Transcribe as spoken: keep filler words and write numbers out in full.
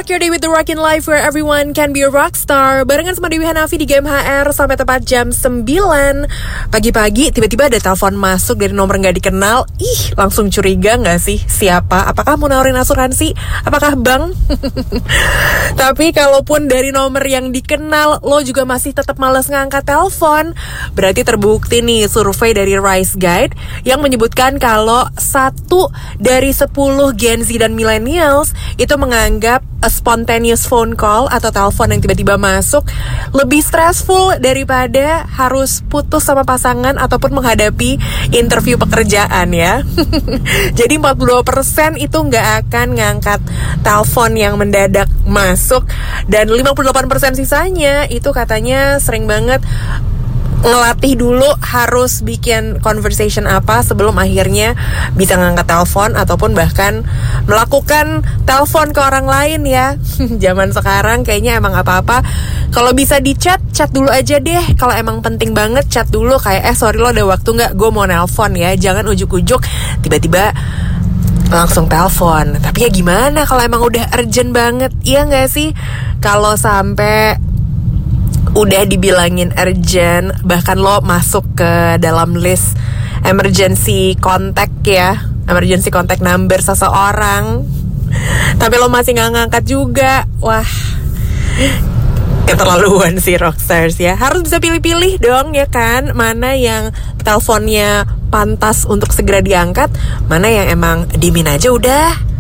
Rock your day with the Rockin' Life where everyone can be a rockstar. Barengan sama Dewi Hanafi di G M H R sampai tepat jam sembilan. Pagi-pagi tiba-tiba ada telepon masuk dari nomor gak dikenal. Ih, langsung curiga gak sih? Siapa? Apakah mau nawarin asuransi? Apakah bank? Tapi kalaupun dari nomor yang dikenal lo juga masih tetap malas ngangkat telepon, berarti terbukti nih survei dari Rise Guide yang menyebutkan kalau satu dari sepuluh Gen Z dan Millennials itu menganggap a spontaneous phone call atau telepon yang tiba-tiba masuk lebih stressful daripada harus putus sama pasangan ataupun menghadapi interview pekerjaan ya. Jadi empat puluh dua persen itu nggak akan ngangkat telepon yang mendadak masuk, dan lima puluh delapan persen sisanya itu katanya sering banget ngelatih dulu harus bikin conversation apa sebelum akhirnya bisa ngangkat telepon ataupun bahkan melakukan telepon ke orang lain ya. Zaman sekarang kayaknya emang apa-apa kalau bisa di chat, chat dulu aja deh. Kalau emang penting banget chat dulu, kayak eh sorry lo ada waktu gak, gue mau nelpon ya. Jangan ujuk-ujuk tiba-tiba langsung telepon. Tapi ya gimana kalau emang udah urgent banget, iya gak sih? Kalau sampai udah dibilangin urgent, bahkan lo masuk ke dalam list emergency contact ya, emergency contact number seseorang, tapi lo masih gak ngangkat juga. Wah, keterlaluan sih rockstars ya. Harus bisa pilih-pilih dong ya kan, mana yang teleponnya pantas untuk segera diangkat, mana yang emang dimin aja udah.